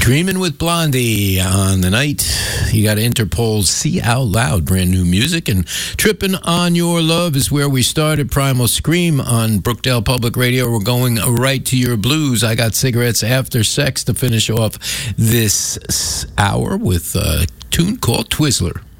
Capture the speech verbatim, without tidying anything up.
Dreaming with Blondie on the night. You got Interpol's See Out Loud, brand new music. And Tripping on Your Love is where we started. Primal Scream on Brookdale Public Radio. We're going right to your blues. I got Cigarettes After Sex to finish off this hour with a tune called Twizzler.